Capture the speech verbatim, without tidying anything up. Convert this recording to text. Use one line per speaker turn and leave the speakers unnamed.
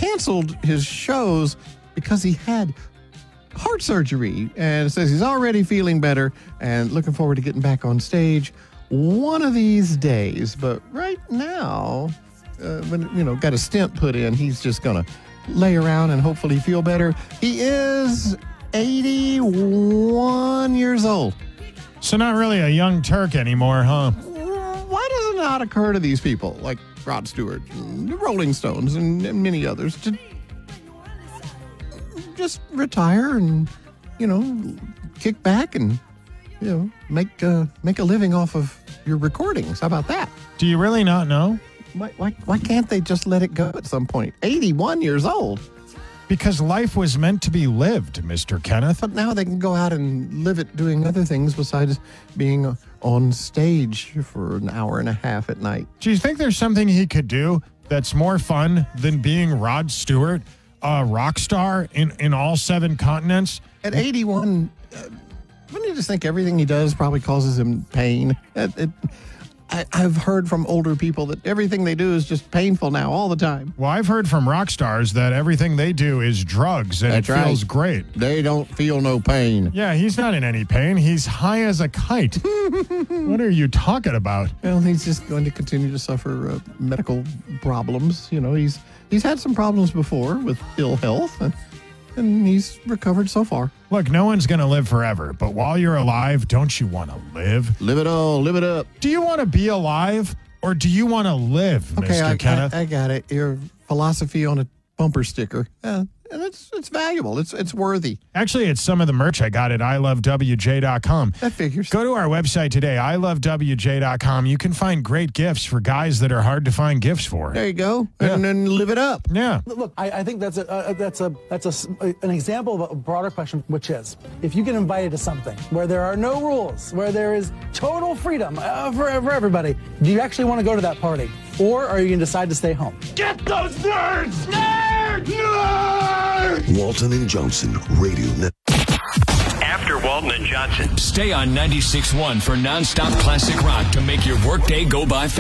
canceled his shows because he had heart surgery, and says he's already feeling better and looking forward to getting back on stage one of these days. But right now, uh, when you know got a stent put in, he's just gonna lay around and hopefully feel better. He is eighty-one years old.
So not really a young Turk anymore, huh?
Why does it not occur to these people like Rod Stewart, and the Rolling Stones, and many others to just retire and, you know, kick back and, you know, make uh, make a living off of your recordings? How about that?
Do you really not know?
Why, why, why can't they just let it go at some point? eighty-one years old.
Because life was meant to be lived, Mister Kenneth.
But now they can go out and live it doing other things besides being on stage for an hour and a half at night.
Do you think there's something he could do that's more fun than being Rod Stewart, a rock star in, in all seven continents?
At eighty-one, uh, wouldn't you just think everything he does probably causes him pain? It, it, I, I've heard from older people that everything they do is just painful now all the time.
Well, I've heard from rock stars that everything they do is drugs, and
That's
it feels
right.
great.
They don't feel no pain.
Yeah, he's not in any pain. He's high as a kite. What are you talking about?
Well, he's just going to continue to suffer uh, medical problems. You know, he's he's had some problems before with ill health, and, and he's recovered so far.
Look, no one's going to live forever, but while you're alive, don't you want to live?
Live it all, live it up.
Do you want to be alive, or do you want to live,
Okay,
Mister
I,
Kenneth?
I, I got it. Your philosophy on a bumper sticker. Uh, and it's it's valuable. It's it's worthy.
Actually, it's some of the merch I got at I love W J dot com.
That figures.
Go to our website today, I love W J dot com. You can find great gifts for guys that are hard to find gifts for.
There you go.
Yeah.
And then live it up.
Yeah.
Look, I, I think that's a uh, that's a that's a, s- an example of a broader question, which is if you get invited to something where there are no rules, where there is total freedom uh, for, for everybody, do you actually want to go to that party, or are you going to decide to stay home?
Get those nerds! Nerds! Nerds!
Walton and Johnson Radio Net.
After Walton and Johnson.
Stay on ninety-six point one for nonstop classic rock to make your workday go by fast.